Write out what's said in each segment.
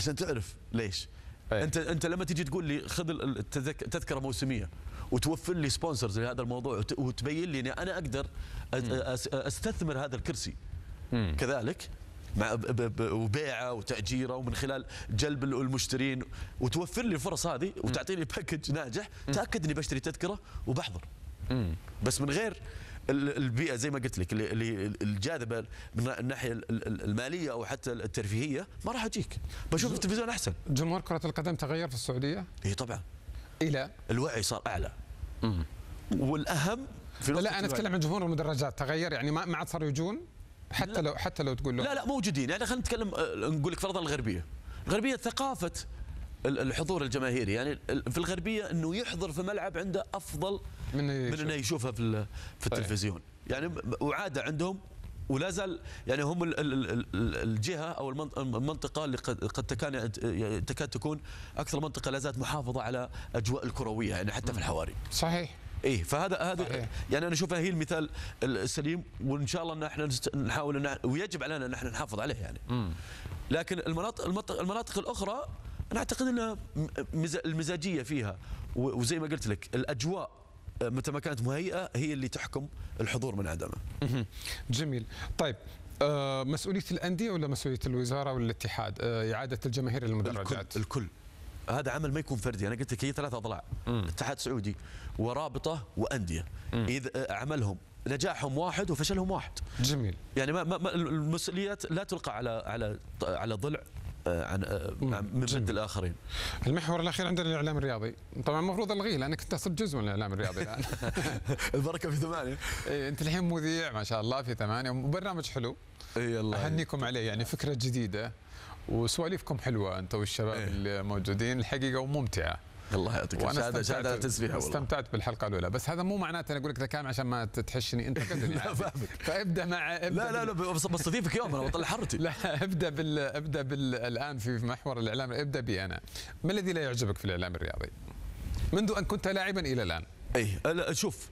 عشان تعرف ليش. أي. انت لما تيجي تقول لي خذ تذكره موسميه وتوفر لي سبونسرز لهذا الموضوع وتبين لي اني انا اقدر استثمر هذا الكرسي كذلك مع وبيعه وتاجيره ومن خلال جلب المشترين وتوفر لي الفرص هذه وتعطيني باكج ناجح، تاكد اني بشتري تذكره وبحضر. بس من غير البيئه زي ما قلت لك اللي الجاذبه من الناحيه الماليه او حتى الترفيهيه ما راح اجيك، بشوف التلفزيون احسن. جمهور كره القدم تغير في السعوديه؟ اي طبعا. الى الوعي صار اعلى. والاهم في لا انا اتكلم عن جمهور المدرجات، تغير يعني ما عاد صاروا يجون حتى لو تقول له لا موجودين. يعني خلينا نتكلم نقول لك فرضا الغربيه ثقافه الحضور الجماهيري، يعني في الغربيه انه يحضر في ملعب عنده افضل من انه يشوفها في التلفزيون. يعني وعاده عندهم ولا زال، يعني هم الجهه او المنطقه اللي قد تكاد تكون اكثر منطقه لا زالت محافظه على اجواء الكرويه، يعني حتى في الحواري. صحيح. ايه فهذا يعني انا اشوفها هي المثال السليم، وان شاء الله ان احنا نحاول ويجب علينا ان احنا نحافظ عليه يعني. لكن المناطق الاخرى انا اعتقد ان المزاجيه فيها وزي ما قلت لك الاجواء متى ما كانت مهيئه هي اللي تحكم الحضور من عدمه. جميل. طيب مسؤوليه الانديه ولا مسؤوليه الوزاره ولا الاتحاد اعاده الجماهير للمدرجات؟ الكل. هذا عمل ما يكون فردي، انا قلت لك هي 3 اضلاع، اتحاد سعودي ورابطه وانديه. اذا عملهم نجاحهم واحد وفشلهم واحد. جميل. يعني ما المسؤوليات لا تلقى على ضلع من ضد الاخرين. المحور الاخير عندنا الاعلام الرياضي، طبعا المفروض الغيه لانك انت صرت جزء من الاعلام الرياضي الان. البركه في 8. اي انت الحين مذيع ما شاء الله في 8 وبرنامج حلو. اي الله اهنيكم عليه، يعني فكره جديده وسواليفكم حلوه انت والشباب اللي موجودين الحقيقه وممتعه. الله يعطيك العافيه. شهاده تسبيحه والله. استمتعت بالحلقه الاولى، بس هذا مو معناته انا اقول لك ذا كلام عشان ما تحشني انت قدني. لا فاهمك. فابدا مع لا بستضيفك يوم انا بطلع حرتي. لا ابدا الان في محور الاعلام، ابدا بي انا. ما الذي لا يعجبك في الاعلام الرياضي؟ منذ ان كنت لاعبا الى الان. اي شوف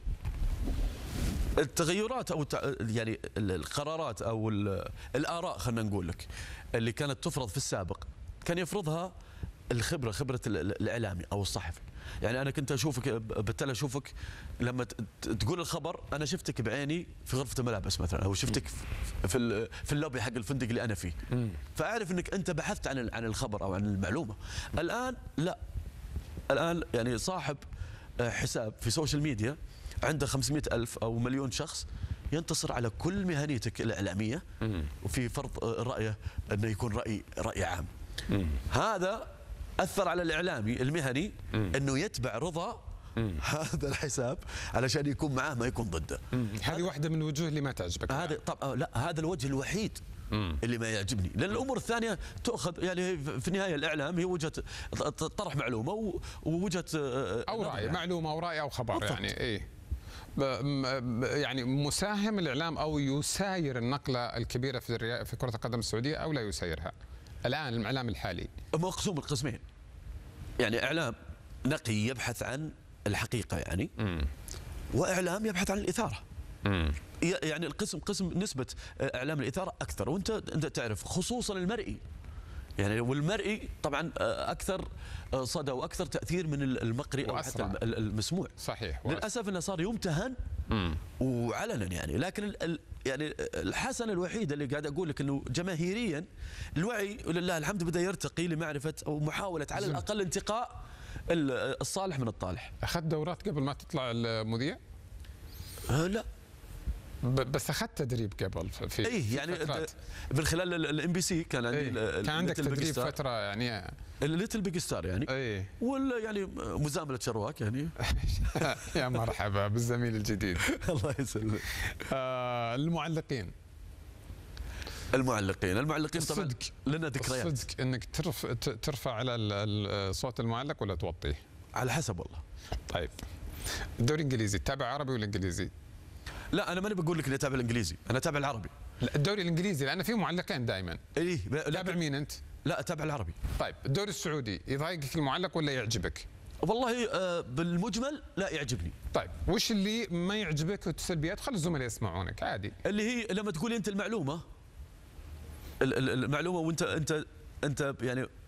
التغيرات او يعني القرارات او الاراء خلينا نقول لك اللي كانت تفرض في السابق كان يفرضها خبره الاعلامي او الصحفي. يعني انا كنت اشوفك بالتالي اشوفك لما تقول الخبر انا شفتك بعيني في غرفه الملابس مثلا او شفتك في اللوبي حق الفندق اللي انا فيه، فاعرف انك انت بحثت عن الخبر او عن المعلومه. الان لا، الان يعني صاحب حساب في سوشيال ميديا عنده 500,000 أو مليون شخص ينتصر على كل مهنيتك الإعلامية وفي فرض رأيه أنه يكون رأي عام. هذا أثر على الإعلامي المهني أنه يتبع رضا هذا الحساب علشان يكون معاه ما يكون ضده. هذه واحدة من الوجوه اللي ما تعجبك. هذا طبعا لا، هذا الوجه الوحيد اللي ما يعجبني، لأن الأمور الثانية تؤخذ يعني في النهاية الإعلام هي وجهة طرح معلومة ووجهة أو رأي يعني. معلومة أو رأي أو خبر بالضبط. يعني إيه يعني مساهم الإعلام أو يساير النقلة الكبيرة في كرة القدم السعودية أو لا يسايرها الآن الإعلام الحالي؟ مقسوم القسمين، يعني إعلام نقي يبحث عن الحقيقة يعني وإعلام يبحث عن الإثارة. يعني قسم نسبة إعلام الإثارة أكثر، وأنت تعرف خصوصا المرئي، يعني والمرئي طبعا أكثر صدى وأكثر تأثير من المقرئ أو حتى المسموع. صحيح. للأسف أنه صار يمتهن وعلنا يعني. لكن يعني الحسنة الوحيدة اللي قاعد أقول لك أنه جماهيريا الوعي ولله الحمد بدأ يرتقي لمعرفة أو محاولة على الأقل انتقاء الصالح من الطالح. أخذت دورات قبل ما تطلع المذيع؟ لا بس اخذت تدريب قبل في ايه يعني من خلال الام بي سي كان عندي كان عندك تدريب فتره يعني الليتل بيج ستار يعني ولا يعني مزامله شرواك يعني. يا مرحبا بالزميل الجديد. الله يسلمك. المعلقين طبعا لنا ذكريات. الصدق انك ترفع على صوت المعلق ولا توطيه؟ على حسب والله. طيب الدوري الانجليزي تتابع عربي ولا انجليزي؟ لا انا ماني بقول لك اني اتابع الانجليزي، انا اتابع العربي. لا الدوري الانجليزي لان فيه معلقين دائما. تابع مين انت؟ لا اتابع العربي. طيب الدوري السعودي يضايقك المعلق ولا يعجبك؟ والله بالمجمل لا يعجبني. طيب وش اللي ما يعجبك والسلبيات؟ خلي الزملاء يسمعونك عادي. اللي هي لما تقولي انت المعلومه وانت يعني